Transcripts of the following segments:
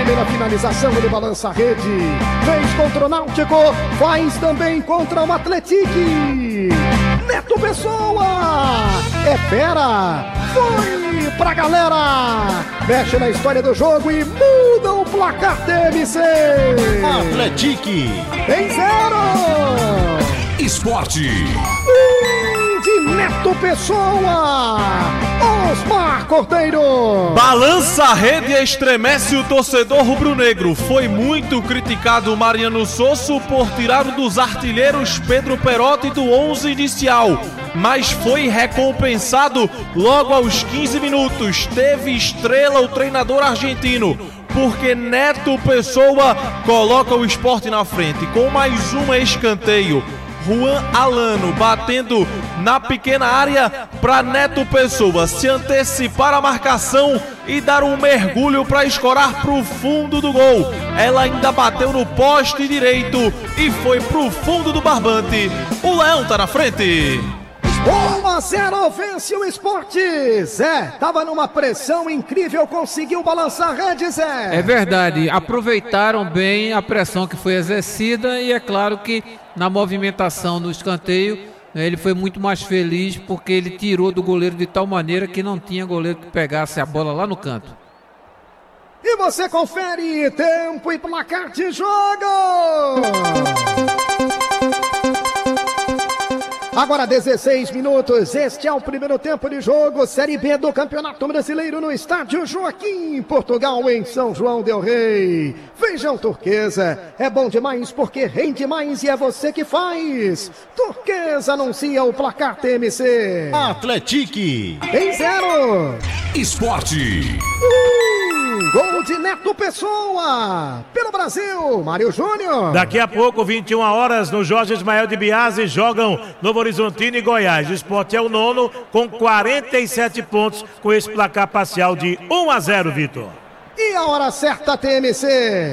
primeira finalização, ele balança a rede. Fez contra o Náutico, faz também contra o Atlético. Neto Pessoa é fera, foi pra galera, mexe na história do jogo e muda o placar TMC. Atlético em 0. Esporte de Neto Pessoa, Osmar Cordeiro. Balança a rede e estremece o torcedor rubro-negro. Foi muito criticado o Mariano Sosso por tirar um dos artilheiros Pedro Perotti do 11 inicial, mas foi recompensado logo aos 15 minutos. Teve estrela o treinador argentino, porque Neto Pessoa coloca o Sport na frente com mais um escanteio. Juan Alano batendo na pequena área para Neto Pessoa se antecipar a marcação e dar um mergulho para escorar para o fundo do gol. Ela ainda bateu no poste direito e foi para o fundo do barbante. O Leão tá na frente. 1-0, vence o Sport. Zé, tava numa pressão incrível, conseguiu balançar a rede, Zé. É verdade, aproveitaram bem a pressão que foi exercida e é claro que na movimentação no escanteio ele foi muito mais feliz porque ele tirou do goleiro de tal maneira que não tinha goleiro que pegasse a bola lá no canto. E você confere tempo e placar de jogo. Agora 16 minutos, este é o primeiro tempo de jogo, Série B do Campeonato Brasileiro no estádio Joaquim, Portugal, em São João del Rei. Feijão Turquesa, é bom demais porque rende mais e é você que faz. Turquesa anuncia o placar TMC. Atlético em 0. Esporte. Gol de Neto Pessoa, pelo Brasil, Mário Júnior. Daqui a pouco, 21 horas, no Jorge Ismael de Biase, jogam Novo Horizontino e Goiás. O Sport é o 9º, com 47 pontos, com esse placar parcial de 1-0, Vitor. E a hora certa, TMC.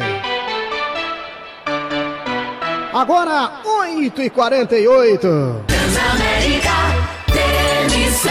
Agora, 8h48. Transamérica, TMC.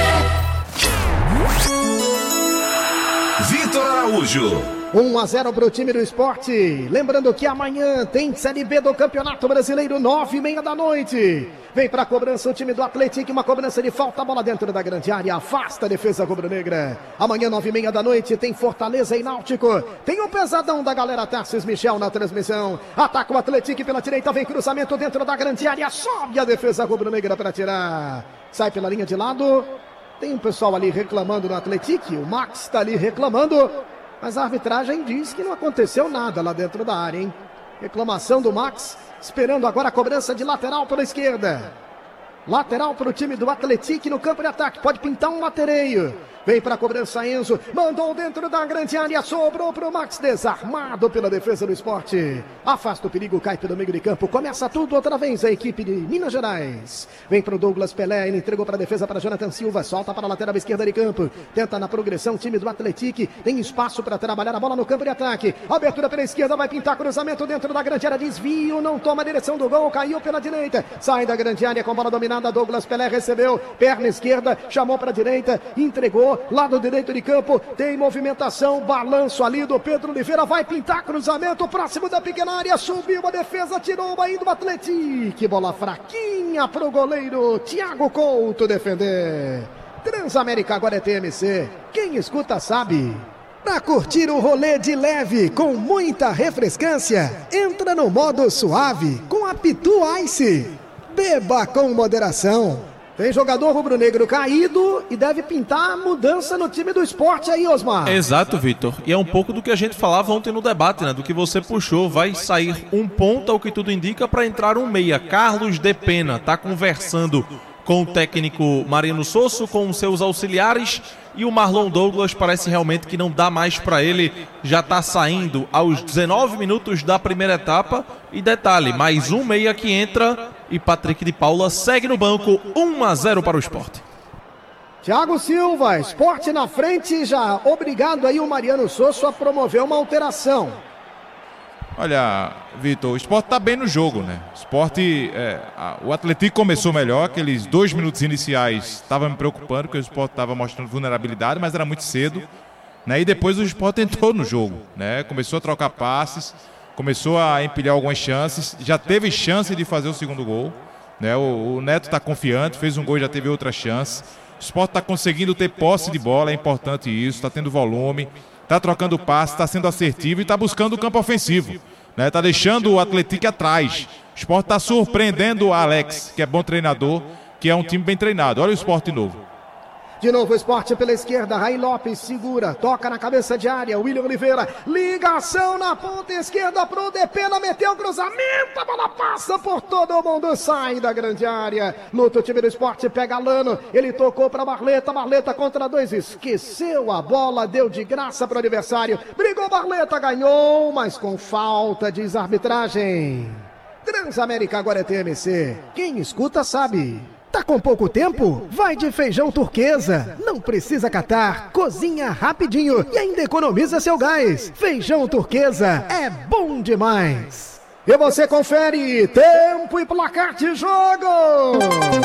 Vitor Araújo. 1-0 para o time do Sport. Lembrando que amanhã tem Série B do Campeonato Brasileiro, 9h30 da noite. Vem para a cobrança o time do Atlético, uma cobrança de falta, a bola dentro da grande área, afasta a defesa rubro-negra. Amanhã, 9h30 da noite, tem Fortaleza e Náutico. Tem o pesadão da galera Tarcísio Michel na transmissão. Ataca o Atlético pela direita, vem cruzamento dentro da grande área, sobe a defesa rubro-negra para tirar. Sai pela linha de lado. Tem um pessoal ali reclamando no Atlético, o Max está ali reclamando, mas a arbitragem diz que não aconteceu nada lá dentro da área, hein? Reclamação do Max, esperando agora a cobrança de lateral pela esquerda. Lateral para o time do Atlético no campo de ataque, pode pintar um latereio. Vem para a cobrança Enzo, mandou dentro da grande área, sobrou para o Max, desarmado pela defesa do Sport. Afasta o perigo, cai pelo meio de campo, começa tudo outra vez a equipe de Minas Gerais. Vem para o Douglas Pelé, ele entregou para a defesa para Jonathan Silva, solta para a lateral esquerda de campo, tenta na progressão, time do Atlético, tem espaço para trabalhar a bola no campo de ataque. Abertura pela esquerda, vai pintar cruzamento dentro da grande área, desvio, não toma a direção do gol, caiu pela direita, sai da grande área com bola dominada, Douglas Pelé recebeu, perna esquerda, chamou para a direita, entregou, lado direito de campo, tem movimentação, balanço ali do Pedro Oliveira, vai pintar cruzamento, próximo da pequena área, subiu a defesa, tirou ainda o Atlético, bola fraquinha pro goleiro Thiago Couto defender. Transamérica agora é TMC, quem escuta sabe. Para curtir o rolê de leve com muita refrescância, entra no modo suave com a Pitu Ice. Beba com moderação. Tem jogador rubro-negro caído e deve pintar mudança no time do Sport aí, Osmar. Exato, Vitor. E é um pouco do que a gente falava ontem no debate, né? Do que você puxou. Vai sair um ponta, o que tudo indica, para entrar um meia. Carlos de Pena tá conversando com o técnico Mariano Sosso, com seus auxiliares, e o Marlon Douglas parece realmente que não dá mais para ele, já está saindo aos 19 minutos da primeira etapa, e detalhe, mais um meia que entra, e Patrick de Paula segue no banco, 1-0 para o Sport. Thiago Silva, Sport na frente, já obrigado aí o Mariano Sosso a promover uma alteração. Olha, Vitor, o Sport está bem no jogo, né? O Atlético começou melhor, aqueles 2 minutos iniciais estavam me preocupando, porque o Sport estava mostrando vulnerabilidade, mas era muito cedo. né? E depois o Sport entrou no jogo, né? Começou a trocar passes, começou a empilhar algumas chances, já teve chance de fazer o segundo gol, né? O Neto está confiante, fez um gol e já teve outra chance. O Sport está conseguindo ter posse de bola, é importante isso, está tendo volume, está trocando passe, está sendo assertivo e está buscando o campo ofensivo, né? Está deixando o Atlético atrás. O Sport está surpreendendo o Alex, que é bom treinador, que é um time bem treinado. Olha o Sport de novo. De novo o Sport pela esquerda, Raí Lopes segura, toca na cabeça de área, William Oliveira, ligação na ponta esquerda pro Depena, meteu o cruzamento, a bola passa por todo mundo, sai da grande área, luta o time do Sport, pega Lano, ele tocou pra Barleta contra dois, esqueceu a bola, deu de graça pro adversário, brigou Barleta, ganhou, mas com falta, diz a arbitragem. Transamérica agora é TMC, quem escuta sabe. Tá com pouco tempo? Vai de Feijão Turquesa. Não precisa catar, cozinha rapidinho e ainda economiza seu gás. Feijão Turquesa é bom demais. E você confere tempo e placar de jogo.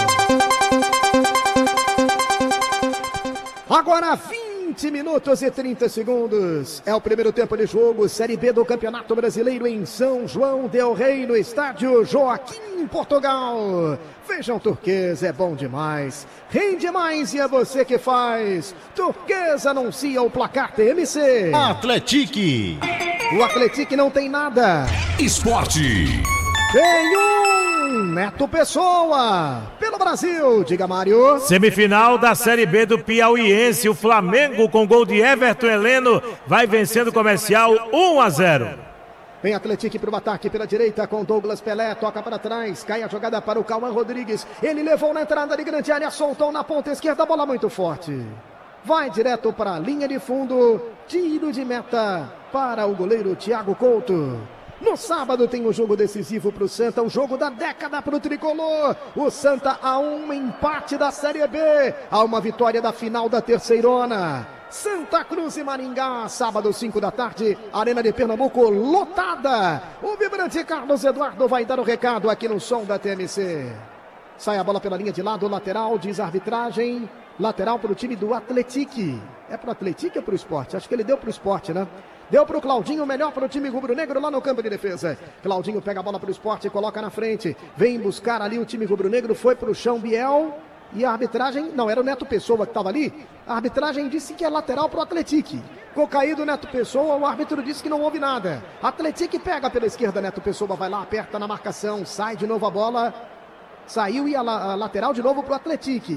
Agora 20 minutos e 30 segundos. É o primeiro tempo de jogo, Série B do Campeonato Brasileiro em São João del Rei, no estádio Joaquim, Portugal. Feijão Turquesa é bom demais, rende mais e é você que faz. Turquesa anuncia o placar TMC. Atlético. O Atlético não tem nada. Esporte. Tem um Neto Pessoa. Pelo Brasil, diga Mário. Semifinal da Série B do Piauiense. O Flamengo com gol de Everton Heleno vai vencendo o Comercial 1-0. Vem Atlético para o ataque pela direita com Douglas Pelé, toca para trás, cai a jogada para o Cauã Rodrigues, ele levou na entrada de grande área, soltou na ponta esquerda, bola muito forte. Vai direto para a linha de fundo, tiro de meta para o goleiro Thiago Couto. No sábado tem um jogo decisivo para o Santa, um jogo da década para o Tricolor. O Santa a um empate da Série B, a uma vitória da final da Terceirona. Santa Cruz e Maringá, sábado 5 da tarde, Arena de Pernambuco lotada. O vibrante Carlos Eduardo vai dar o recado aqui no som da TMC. Sai a bola pela linha de lado, lateral, diz a arbitragem. Lateral para o time do Atlético. É para o Atlético ou para o Sport? Acho que ele deu para o Sport, né? Deu para o Claudinho, melhor para o time rubro-negro lá no campo de defesa. Claudinho pega a bola para o Sport e coloca na frente. Vem buscar ali o time rubro-negro, foi para o chão Biel. E a arbitragem, não, era o Neto Pessoa que estava ali. A arbitragem disse que é lateral para o Atlético. Ficou caído o Neto Pessoa, o árbitro disse que não houve nada. Atlético pega pela esquerda, Neto Pessoa vai lá, aperta na marcação, sai de novo a bola. Saiu e a lateral de novo para o Atlético.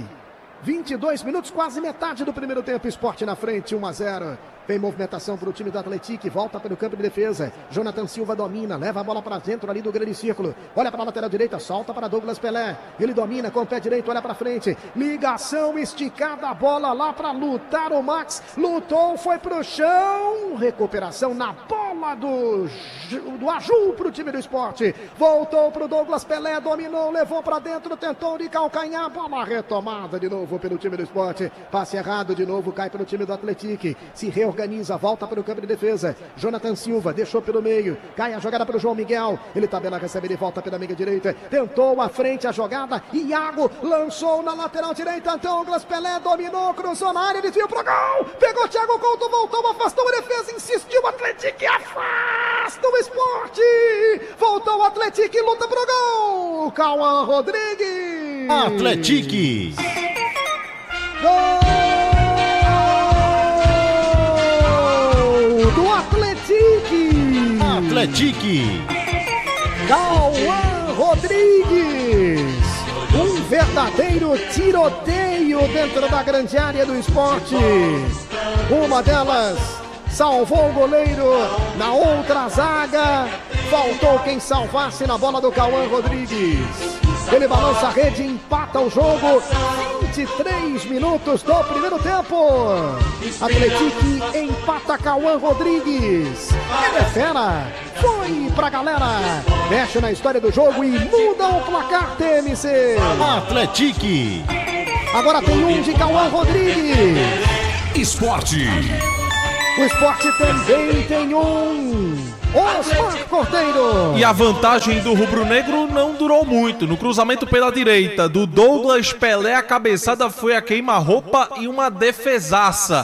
22 minutos, quase metade do primeiro tempo, Sport na frente, 1-0. Vem movimentação para o time do Atlético, volta para o campo de defesa. Jonathan Silva domina, leva a bola para dentro ali do grande círculo. Olha para a lateral direita, solta para Douglas Pelé. Ele domina com o pé direito, olha para frente. Ligação esticada, a bola lá para lutar o Max. Lutou, foi para o chão. Recuperação na bola do Aju para o time do Sport. Voltou para o Douglas Pelé, dominou, levou para dentro, tentou de calcanhar. Bola retomada de novo pelo time do Sport. Passe errado de novo, cai para o time do Atlético. Se reorganiza, volta para o campo de defesa. Jonathan Silva deixou pelo meio, cai a jogada para o João Miguel. Ele tabela, recebe de volta pela meia direita. Tentou à frente a jogada. Iago lançou na lateral direita. Douglas Pelé dominou, cruzou na área, desviou pro gol. Pegou Thiago Couto, voltou, afastou a defesa, insistiu o Atlético e afasta o Sport. Voltou o Atlético e luta pro gol. Cauã Rodrigues. Atlético. Gol do Atlético. Cauã Rodrigues. Um verdadeiro tiroteio dentro da grande área do Sport. Uma delas salvou o goleiro, na outra zaga faltou quem salvasse na bola do Cauã Rodrigues. Ele balança a rede, empata o jogo. 23 minutos do primeiro tempo. Atlético empata Cauã Rodrigues. Ele é fera. Foi pra galera. Mexe na história do jogo e muda o placar, TMC. Atlético. Agora tem um de Cauã Rodrigues. Esporte. O Sport também tem um. Osmar Cordeiro. E a vantagem do rubro-negro não durou muito. No cruzamento pela direita do Douglas Pelé, a cabeçada foi a queima-roupa e uma defesaça.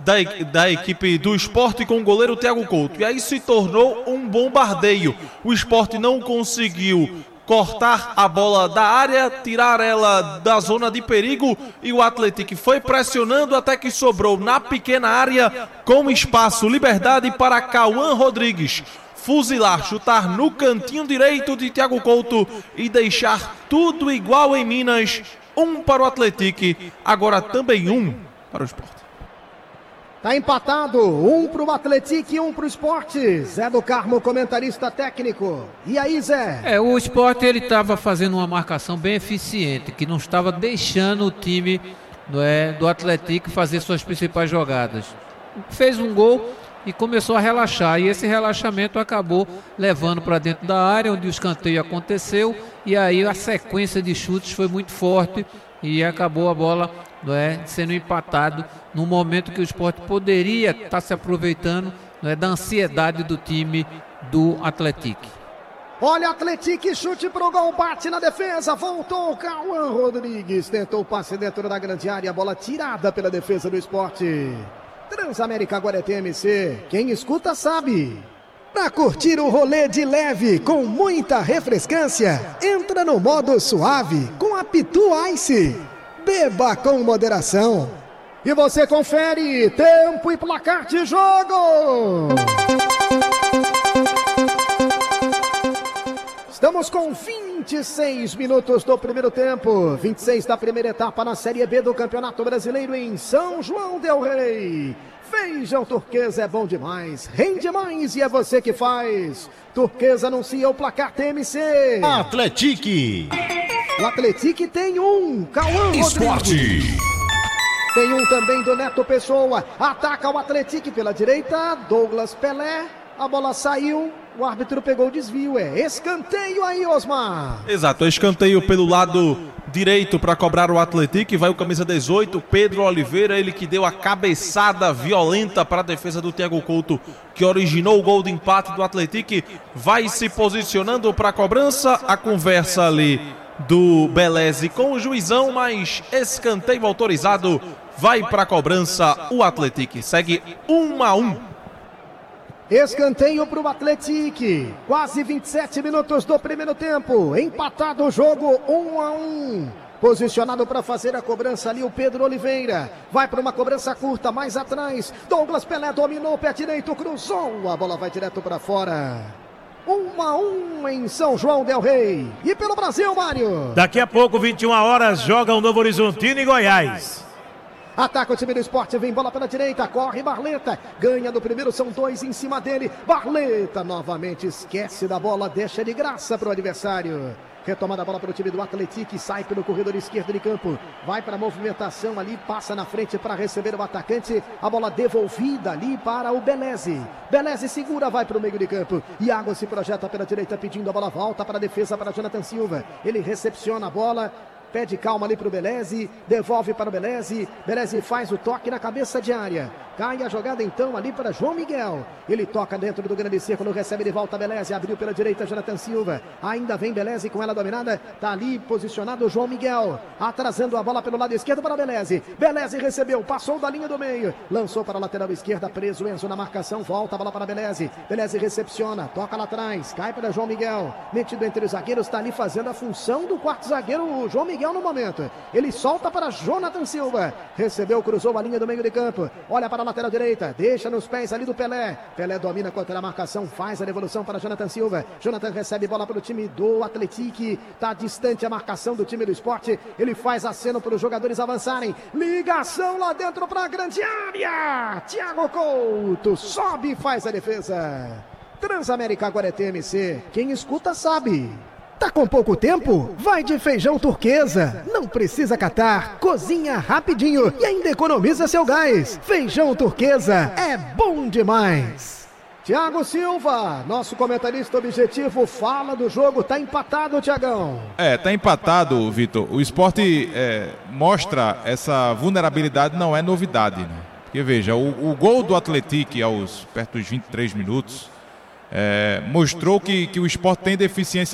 da equipe do Sport com o goleiro Thiago Couto. E aí se tornou um bombardeio. O Sport não conseguiu cortar a bola da área, tirar ela da zona de perigo, e o Atlético foi pressionando até que sobrou na pequena área com espaço, liberdade para Cauã Rodrigues fuzilar, chutar no cantinho direito de Thiago Couto e deixar tudo igual em Minas. 1 para o Atlético, agora também 1 para o Sport. Tá empatado, 1 pro Atlético e 1 pro Sport. Zé do Carmo, comentarista técnico. E aí, Zé? O Sport ele estava fazendo uma marcação bem eficiente, que não estava deixando o time do Atlético fazer suas principais jogadas. Fez um gol e começou a relaxar, e esse relaxamento acabou levando para dentro da área, onde o escanteio aconteceu, e aí a sequência de chutes foi muito forte e acabou a bola sendo empatado no momento que o Sport poderia estar se aproveitando da ansiedade do time do Atlético. Olha, Atlético, chute pro gol, bate na defesa, voltou o Cauã Rodrigues, tentou o passe dentro da grande área, a bola tirada pela defesa do Sport. Transamérica agora é TMC, quem escuta sabe. Para curtir o rolê de leve com muita refrescância, entra no modo suave com a Pitu Ice. Beba com moderação. E você confere tempo e placar de jogo. Estamos com 26 minutos do primeiro tempo, 26 da primeira etapa na Série B do Campeonato Brasileiro em São João del Rei. Feijão Turquesa é bom demais, rende mais e é você que faz. Turquesa anuncia o placar TMC. Atlético. O Atlético tem 1, Cauã Sport. Rodrigues. Tem 1 também do Neto Pessoa. Ataca o Atlético pela direita, Douglas Pelé. A bola saiu, o árbitro pegou o desvio. É escanteio aí, Osmar. Exato, escanteio pelo lado direito para cobrar o Atlético. E vai o camisa 18, Pedro Oliveira, ele que deu a cabeçada violenta para a defesa do Thiago Couto, que originou o gol de empate do Atlético. Vai se posicionando para a cobrança, a conversa ali do Beleze com o juizão, mas escanteio autorizado, vai para a cobrança o Atlético. Segue 1-1. Escanteio para o Atlético, quase 27 minutos do primeiro tempo, empatado o jogo 1-1. Posicionado para fazer a cobrança ali o Pedro Oliveira, vai para uma cobrança curta, mais atrás, Douglas Pelé dominou, pé direito, cruzou, a bola vai direto para fora. 1-1 em São João del Rei. E pelo Brasil, Mário. Daqui a pouco, 21 horas, jogam Novo Horizontino e Goiás. Ataca o time do Sport, vem bola pela direita, corre Barleta, ganha no primeiro, são 2 em cima dele. Barleta novamente esquece da bola, deixa de graça para o adversário. Retomada a bola para o time do Atlético, sai pelo corredor esquerdo de campo, vai para a movimentação ali, passa na frente para receber o atacante, a bola devolvida ali para o Beleze. Beleze segura, vai para o meio de campo, Iago se projeta pela direita pedindo a bola, volta para a defesa para Jonathan Silva, ele recepciona a bola, pede calma ali para o Beleze, devolve para o Beleze, Beleze faz o toque na cabeça de área, cai a jogada então ali para João Miguel, ele toca dentro do grande círculo, recebe de volta Beleze, abriu pela direita Jonathan Silva, ainda vem Beleze com ela dominada, tá ali posicionado o João Miguel, atrasando a bola pelo lado esquerdo para Beleze, Beleze recebeu, passou da linha do meio, lançou para a lateral esquerda, preso Enzo na marcação, volta a bola para Beleze, Beleze recepciona, toca lá atrás, cai para João Miguel, metido entre os zagueiros, tá ali fazendo a função do quarto zagueiro, o João Miguel no momento, ele solta para Jonathan Silva, recebeu, cruzou a linha do meio de campo, olha para a lateral direita, deixa nos pés ali do Pelé, Pelé domina contra a marcação, faz a devolução para Jonathan Silva, Jonathan recebe bola para o time do Atlético, tá distante a marcação do time do Sport, ele faz aceno para os jogadores avançarem, ligação lá dentro para a grande área, Thiago Couto sobe e faz a defesa. Transamérica agora é TMC, quem escuta sabe. Tá com pouco tempo? Vai de Feijão Turquesa. Não precisa catar, cozinha rapidinho e ainda economiza seu gás. Feijão Turquesa é bom demais. Thiago Silva, nosso comentarista objetivo, fala do jogo. Tá empatado, Thiagão. Tá empatado, Vitor. O Sport mostra essa vulnerabilidade, não é novidade, né? Porque veja, o gol do Atlético aos perto dos 23 minutos mostrou que o Sport tem deficiência